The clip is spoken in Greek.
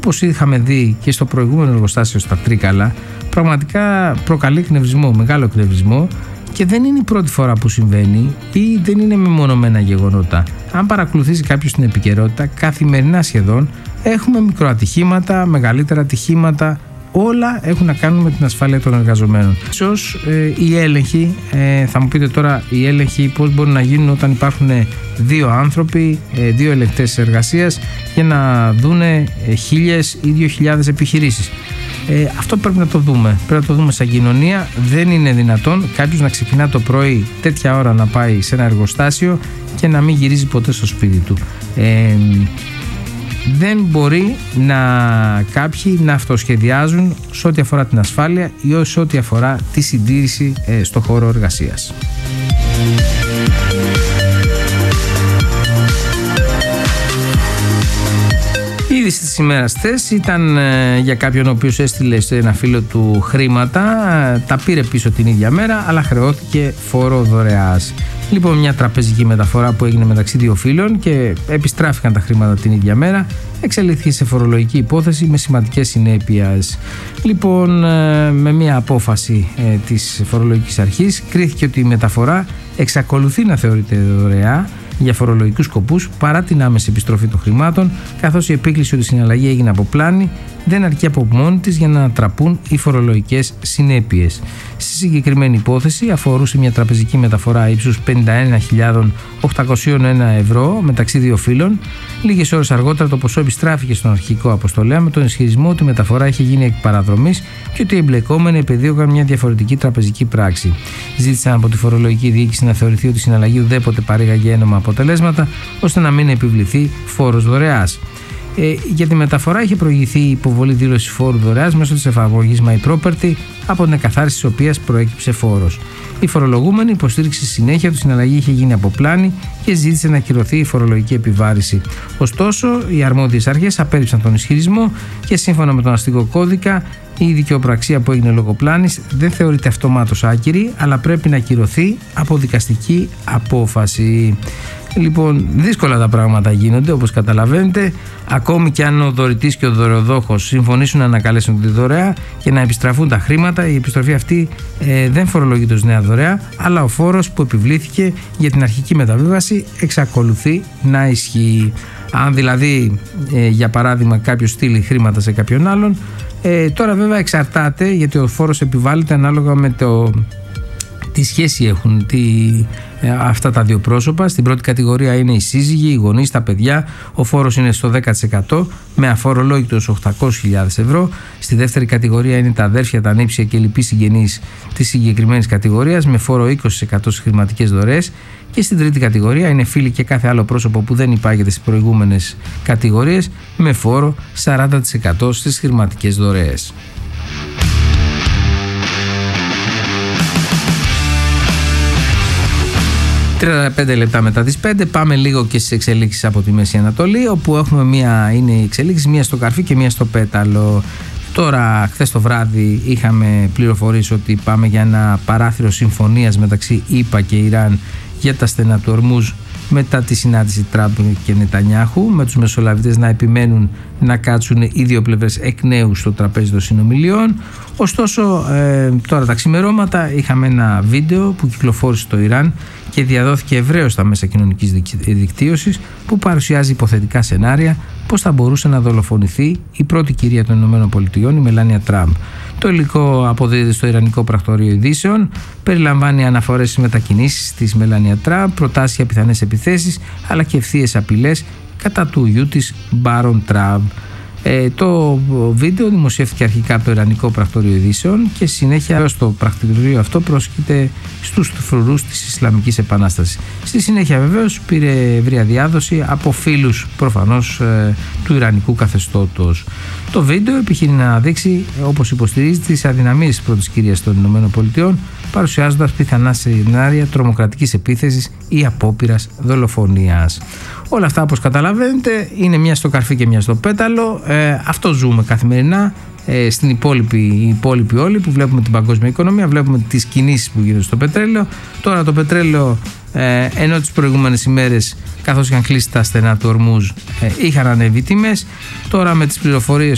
όπως είχαμε δει και στο προηγούμενο εργοστάσιο στα Τρίκαλα, πραγματικά προκαλεί εκνευρισμό, μεγάλο εκνευρισμό, και δεν είναι η πρώτη φορά που συμβαίνει ή δεν είναι μεμονωμένα γεγονότα. Αν παρακολουθήσει κάποιος την επικαιρότητα, καθημερινά σχεδόν έχουμε μικροατυχήματα, μεγαλύτερα ατυχήματα. Όλα έχουν να κάνουν με την ασφάλεια των εργαζομένων. Ίσως οι έλεγχοι, θα μου πείτε τώρα, οι έλεγχοι πώς μπορούν να γίνουν όταν υπάρχουν δύο άνθρωποι, δύο ελεγκτές εργασίας, για να δούνε 1.000 ή 2.000 επιχειρήσεις. Αυτό πρέπει να το δούμε. Πρέπει να το δούμε σαν κοινωνία. Δεν είναι δυνατόν κάποιος να ξεκινά το πρωί τέτοια ώρα να πάει σε ένα εργοστάσιο και να μην γυρίζει ποτέ στο σπίτι του. Δεν μπορεί κάποιοι να αυτοσχεδιάζουν σε ό,τι αφορά την ασφάλεια ή σε ό,τι αφορά τη συντήρηση στο χώρο εργασίας. Η είδηση της ημέρας χθες ήταν για κάποιον ο οποίος έστειλε σε ένα φίλο του χρήματα, τα πήρε πίσω την ίδια μέρα, αλλά χρεώθηκε φόρο δωρεάς. Λοιπόν, μια τραπεζική μεταφορά που έγινε μεταξύ δύο φίλων και επιστράφηκαν τα χρήματα την ίδια μέρα, εξελίχθηκε σε φορολογική υπόθεση με σημαντικές συνέπειες. Λοιπόν, με μια απόφαση της φορολογικής αρχής κρίθηκε ότι η μεταφορά εξακολουθεί να θεωρείται δωρεά για φορολογικούς σκοπούς παρά την άμεση επιστροφή των χρημάτων, καθώς η επίκληση ότι η συναλλαγή έγινε από πλάνη δεν αρκεί από μόνη της για να ανατραπούν οι φορολογικές συνέπειες. Στη συγκεκριμένη υπόθεση αφορούσε μια τραπεζική μεταφορά ύψους 51.801 ευρώ μεταξύ δύο φύλων. Λίγες ώρες αργότερα το ποσό επιστράφηκε στον αρχικό αποστολέα με τον ισχυρισμό ότι η μεταφορά είχε γίνει εκ παραδρομής και ότι οι εμπλεκόμενοι επεδίωκαν μια διαφορετική τραπεζική πράξη. Ζήτησαν από τη φορολογική διοίκηση να θεωρηθεί ότι η συναλλαγή ουδέποτε παρήγαγε ένομα αποτελέσματα, ώστε να μην επιβληθεί φόρος δωρεάς. Για τη μεταφορά είχε προηγηθεί η υποβολή δήλωση φόρου δωρεάς μέσω της εφαρμογής My Property, από την εκαθάριση της οποίας προέκυψε φόρος. Η φορολογούμενη υποστήριξε συνέχεια ότι η συναλλαγή είχε γίνει από πλάνη και ζήτησε να ακυρωθεί η φορολογική επιβάρηση. Ωστόσο, οι αρμόδιες αρχές απέρριψαν τον ισχυρισμό και σύμφωνα με τον αστικό κώδικα, η δικαιοπραξία που έγινε λόγω πλάνης δεν θεωρείται αυτομάτως άκυρη, αλλά πρέπει να ακυρωθεί από δικαστική απόφαση. Λοιπόν, δύσκολα τα πράγματα γίνονται, όπως καταλαβαίνετε. Ακόμη και αν ο δωρητής και ο δωρεοδόχος συμφωνήσουν να ανακαλέσουν τη δωρεά και να επιστραφούν τα χρήματα, η επιστροφή αυτή δεν φορολογείται ως νέα δωρεά, αλλά ο φόρος που επιβλήθηκε για την αρχική μεταβίβαση εξακολουθεί να ισχύει. Αν δηλαδή, για παράδειγμα, κάποιος στείλει χρήματα σε κάποιον άλλον, τώρα βέβαια εξαρτάται, γιατί ο φόρος επιβάλλεται ανάλογα με τι σχέση έχουν αυτά τα δύο πρόσωπα. Στην πρώτη κατηγορία είναι οι σύζυγοι, οι γονείς, τα παιδιά. Ο φόρος είναι στο 10% με αφορολόγητος 800.000 ευρώ. Στη δεύτερη κατηγορία είναι τα αδέρφια, τα ανήψια και λοιποί συγγενείς της συγκεκριμένης κατηγορίας με φόρο 20% στις χρηματικές δωρεές. Και στην τρίτη κατηγορία είναι φίλοι και κάθε άλλο πρόσωπο που δεν υπάγεται στις προηγούμενες κατηγορίες με φόρο 40% στις χρηματικές δωρεές. 35 λεπτά μετά τις 5 πάμε λίγο και στις εξελίξεις από τη Μέση Ανατολή, όπου έχουμε είναι οι εξελίξεις, μία στο καρφί και μία στο πέταλο. Τώρα, χθες το βράδυ είχαμε πληροφορήσει ότι πάμε για ένα παράθυρο συμφωνίας μεταξύ ΗΠΑ και Ιράν για τα στενά του Ορμούζ μετά τη συνάντηση Τραμπ και Νετανιάχου, με τους μεσολαβητές να επιμένουν να κάτσουν οι δύο πλευρές εκ νέου στο τραπέζι των συνομιλιών. Ωστόσο, τώρα τα ξημερώματα είχαμε ένα βίντεο που κυκλοφόρησε στο Ιράν και διαδόθηκε ευρέως στα μέσα κοινωνικής δικτύωσης, που παρουσιάζει υποθετικά σενάρια πώς θα μπορούσε να δολοφονηθεί η πρώτη κυρία των ΗΠΑ, η Μελάνια Τραμπ. Το υλικό αποδίδεται στο Ιρανικό Πρακτορείο Ειδήσεων, περιλαμβάνει αναφορές στις μετακινήσεις της Μελάνια Τραμπ, προτάσεις για πιθανές επιθέσεις, αλλά και ευθείες απειλές κατά του γιου της Μπάρον Τραμπ. Το βίντεο δημοσιεύτηκε αρχικά από το Ιρανικό Πρακτορείο Ειδήσεων και συνέχεια στο πρακτορείο αυτό πρόσκειται στους φρουρούς της Ισλαμικής Επανάστασης. Στη συνέχεια βεβαίως πήρε ευρεία διάδοση από φίλους προφανώς του Ιρανικού καθεστώτος. Το βίντεο επιχειρεί να δείξει, όπως υποστηρίζει, τις αδυναμίες της πρώτης κυρίας των ΗΠΑ, παρουσιάζοντας πιθανά σενάρια τρομοκρατικής επίθεσης ή απόπειρας δολοφονίας. Όλα αυτά, όπως καταλαβαίνετε, είναι μια στο καρφί και μια στο πέταλο. Αυτό ζούμε καθημερινά στην υπόλοιπη όλη, που βλέπουμε την παγκόσμια οικονομία, βλέπουμε τις κινήσεις που γίνονται στο πετρέλαιο. Τώρα το πετρέλαιο, ενώ τις προηγούμενες ημέρες, καθώς είχαν κλείσει τα στενά του Ορμούζ, είχαν ανέβει τιμές. Τώρα με τις πληροφορίες